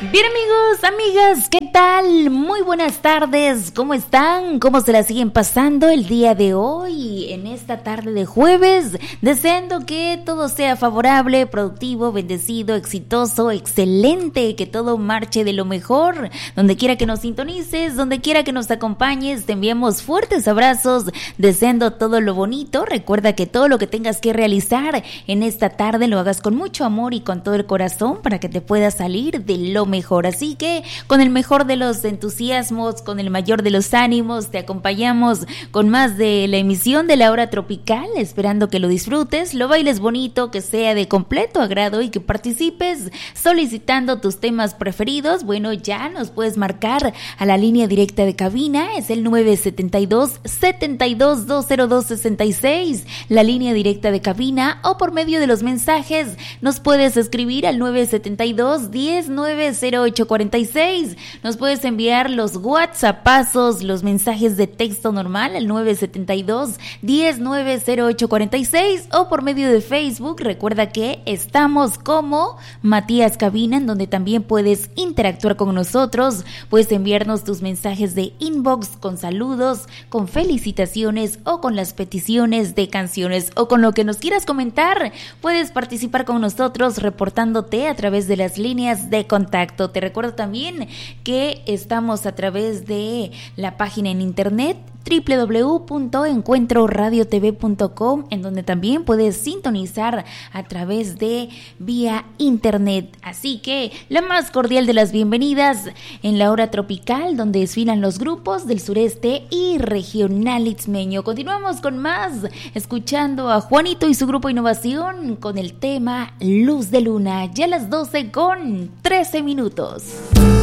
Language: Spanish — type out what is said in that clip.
Bien, amigos, amigas, ¿qué tal? Muy buenas tardes, ¿cómo están? ¿Cómo se la siguen pasando el día de hoy, en esta tarde de jueves? Deseando que todo sea favorable, productivo, bendecido, exitoso, excelente, que todo marche de lo mejor. Donde quiera que nos sintonices, donde quiera que nos acompañes, te enviamos fuertes abrazos, deseando todo lo bonito. Recuerda que todo lo que tengas que realizar en esta tarde lo hagas con mucho amor y con todo el corazón para que te puedas salir de lo mejor. Así que con el mejor de los entusiasmos, con el mayor de los ánimos, te acompañamos con más de la emisión de La Hora Tropical, esperando que lo disfrutes, lo bailes bonito, que sea de completo agrado y que participes solicitando tus temas preferidos. Bueno, ya nos puedes marcar a la línea directa de cabina, es el 972-72-202-66, la línea directa de cabina, o por medio de los mensajes nos puedes escribir al 972-10-90846. Nos puedes enviar los WhatsAppazos, los mensajes de texto normal al 972-10-90846, o por medio de Facebook. Recuerda que estamos como Matías Cabina, en donde también puedes interactuar con nosotros. Puedes enviarnos tus mensajes de inbox con saludos, con felicitaciones o con las peticiones de canciones o con lo que nos quieras comentar. Puedes participar con nosotros reportándote a través de las líneas de contacto. Te recuerdo también que estamos a través de la página en internet www.encuentroradiotv.com, en donde también puedes sintonizar a través de vía internet. Así que la más cordial de las bienvenidas en La Hora Tropical, donde desfilan los grupos del sureste y regional itzmeño. Continuamos con más, escuchando a Juanito y su grupo Innovación con el tema Luz de Luna, ya a las 12:13 minutos.